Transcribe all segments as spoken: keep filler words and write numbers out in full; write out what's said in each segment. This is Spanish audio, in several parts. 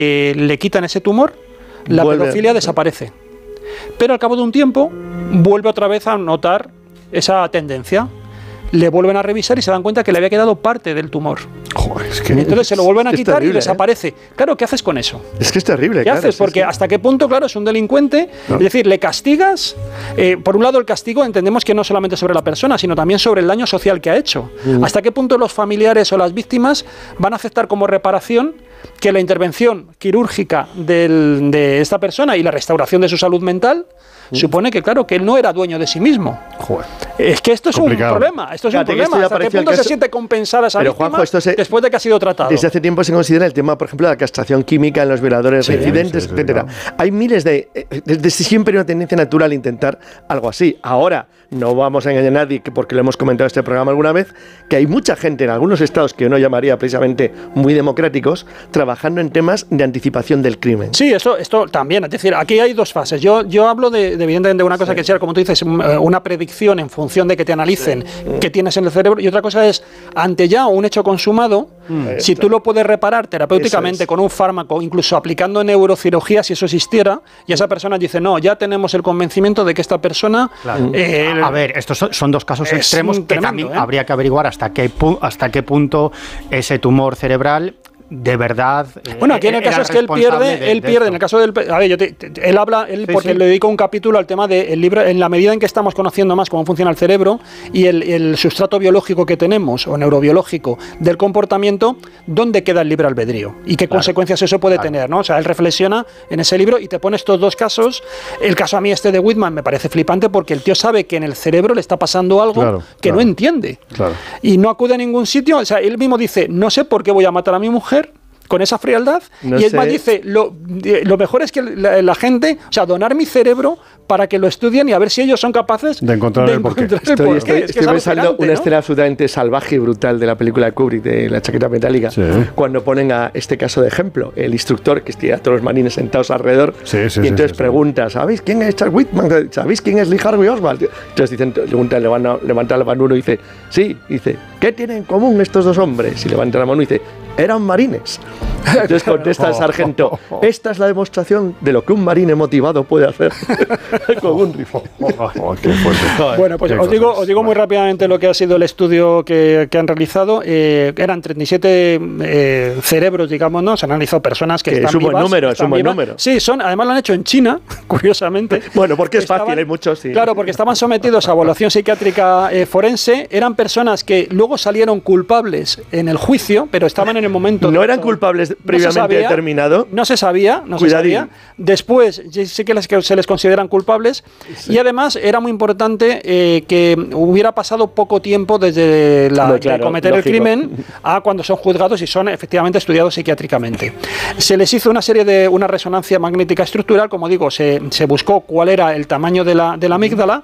eh, le quitan ese tumor, la Vuelve. pedofilia desaparece. Pero al cabo de un tiempo vuelve otra vez a notar esa tendencia. Le vuelven a revisar y se dan cuenta que le había quedado parte del tumor. Joder, es que Entonces se lo vuelven a es quitar terrible, y desaparece. ¿eh? Claro, ¿qué haces con eso? Es que es terrible. ¿Qué claro, haces? sí, Porque sí. hasta qué punto, claro, es un delincuente. No. Es decir, le castigas. Eh, por un lado, el castigo entendemos que no solamente sobre la persona, sino también sobre el daño social que ha hecho. Mm. ¿Hasta qué punto los familiares o las víctimas van a aceptar como reparación que la intervención quirúrgica del, de esta persona y la restauración de su salud mental mm. supone que, claro, que él no era dueño de sí mismo? Joder. Es que esto es Complicado. un problema. Esto es Fíjate un que problema. esto ya ¿Hasta qué pareció el punto se caso- siente compensada esa Pero, víctima Juanjo, esto se- después de que ha sido tratado? Desde hace tiempo se considera el tema, por ejemplo, de la castración química en los violadores Sí, reincidentes, sí, sí, etcétera. claro. Hay miles de... eh, Desde siempre hay una tendencia natural a intentar algo así. Ahora, no vamos a engañar a nadie, que porque lo hemos comentado en este programa alguna vez, que hay mucha gente en algunos estados que uno llamaría precisamente muy democráticos, trabajando en temas de anticipación del crimen. Sí, esto, esto también. Es decir, aquí hay dos fases. Yo, yo hablo de, de evidentemente de una cosa Sí. que sea, como tú dices, un- eh, una predicción en función de que te analicen Sí. qué tienes en el cerebro. Y otra cosa es, ante ya un hecho consumado, Mm. si tú lo puedes reparar terapéuticamente Eso es. con un fármaco, incluso aplicando neurocirugía, si eso existiera, y esa persona dice, no, ya tenemos el convencimiento de que esta persona... Claro. eh, a ver, estos son, son dos casos es extremos que tremendo, también ¿eh? habría que averiguar hasta qué, pu- hasta qué punto ese tumor cerebral de verdad. eh, Bueno, aquí en el era caso es que él responsable pierde, de- él de pierde, esto. en el caso del... A ver, yo te- te- él habla, él Sí, porque sí. le dedico un capítulo al tema del libro, en la medida en que estamos conociendo más cómo funciona el cerebro y el, el sustrato biológico que tenemos, o neurobiológico, del comportamiento, ¿dónde queda el libre albedrío? Y qué Claro. consecuencias eso puede Claro. tener, ¿no? O sea, él reflexiona en ese libro y te pone estos dos casos. El caso a mí este de Whitman me parece flipante porque el tío sabe que en el cerebro le está pasando algo Claro, que claro. no entiende. Claro. Y no acude a ningún sitio. O sea, él mismo dice, no sé por qué voy a matar a mi mujer con esa frialdad. No y es más, sé. dice, lo, eh, lo mejor es que la, la gente, o sea, donar mi cerebro para que lo estudien y a ver si ellos son capaces De encontrar el porqué. encontrar el Estoy, porqué. estoy, Es que estoy es pensando alucinante, una ¿no? escena absolutamente salvaje y brutal de la película de Kubrick, de La chaqueta metálica, Sí. cuando ponen a este caso de ejemplo, el instructor que tiene a todos los marines sentados alrededor, Sí, sí, y sí, entonces sí, sí. pregunta, ¿sabéis quién es Charles Whitman? ¿Sabéis quién es Lee Harvey Oswald? Entonces dicen, levanta, levanta, levanta la mano uno y dice, sí, y dice, ¿qué tienen en común estos dos hombres? Y levanta la mano y dice, eran marines. Entonces contesta el sargento, esta es la demostración de lo que un marine motivado puede hacer con un rifle. Oh, qué fuerte. Bueno, pues Qué os digo, cosas. os digo muy rápidamente lo que ha sido el estudio que, que han realizado. Eh, eran treinta y siete eh, cerebros, digamos, ¿no? Se han analizado personas que, Que están es un buen vivas, número, es están un buen vivas. número. Sí, son, además lo han hecho en China, curiosamente. Bueno, porque es Estaban- fácil, hay muchos, sí. Claro, porque estaban sometidos a evaluación psiquiátrica eh, forense. Eran personas que luego salieron culpables en el juicio, pero estaban en el momento... ¿No de- eran culpables no se previamente sabía, determinado? No se sabía, no se Cuidadín. sabía. Después sí sí que les- que se les consideran culpables y además era muy importante eh, que hubiera pasado poco tiempo desde la, Hombre, de claro, cometer lógico. el crimen a cuando son juzgados y son efectivamente estudiados psiquiátricamente. Se les hizo una serie de una resonancia magnética estructural, como digo, se, se buscó cuál era el tamaño de la, de la amígdala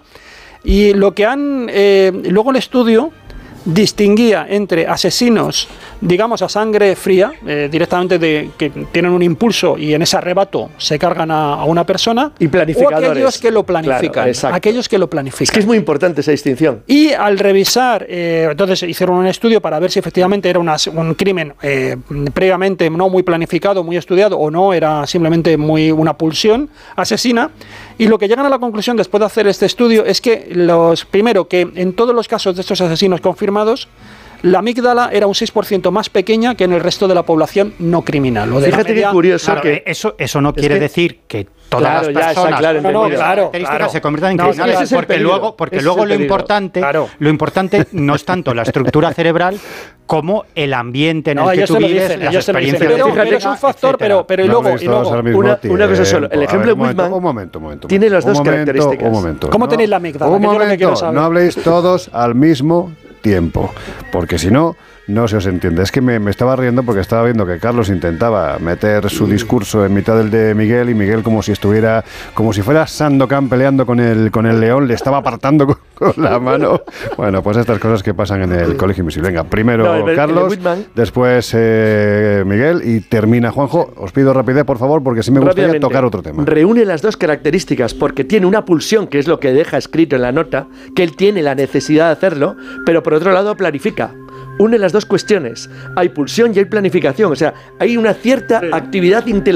y lo que han eh, luego el estudio distinguía entre asesinos, digamos, a sangre fría, eh, directamente de que tienen un impulso y en ese arrebato se cargan a, a una persona, Y planificadores. o aquellos que lo planifican, Claro, exacto. aquellos que lo planifican. Es que es muy importante esa distinción. Y al revisar, eh, entonces hicieron un estudio para ver si efectivamente era una- un crimen eh, previamente no muy planificado, muy estudiado, o no, era simplemente muy una pulsión asesina. Y lo que llegan a la conclusión después de hacer este estudio es que, los primero, que en todos los casos de estos asesinos confirmados, la amígdala era un seis por ciento más pequeña que en el resto de la población no criminal. Lo de la Fíjate qué media- curioso Claro, que... eh, eso, eso no es quiere que- decir que todas Claro, las ya, está personas claro, No, no, entendido. claro, características claro. se conviertan en No, es que criminales, ese es el porque peligro, luego, porque ese es luego el lo peligro. importante, Claro. lo importante no es tanto la estructura cerebral como el ambiente en No, el que ellos tú te lo vives, dicen, las ellos te lo dicen. experiencias Pero, de fíjate, pero es un vida, factor, etcétera. pero, pero y No luego, habléis y todos luego al mismo una- una cosa solo, el tiempo. A ejemplo ver, de un momento, Whitman un momento, un momento, tiene un las dos momento, características. Un momento. ¿Cómo No, tenéis la amígdala? Un Que yo lo que quiero momento, saber. no habléis todos al mismo tiempo, porque si no, no se os entiende. Es que me, me estaba riendo porque estaba viendo que Carlos intentaba meter su discurso en mitad del de Miguel y Miguel como si estuviera, como si fuera Sandokan peleando con el, con el león, le estaba apartando con, con la mano. Bueno, pues estas cosas que pasan en el Colegio Invisible. Venga, primero No, el de- el de Carlos, Whitman. después eh, Miguel y termina Juanjo. Os pido rapidez, por favor, porque sí me gustaría Rápidamente, tocar otro tema. reúne las dos características porque tiene una pulsión, que es lo que deja escrito en la nota, que él tiene la necesidad de hacerlo, pero por otro lado planifica. une las dos cuestiones. Hay pulsión y hay planificación. O sea, hay una cierta Sí. actividad intelectual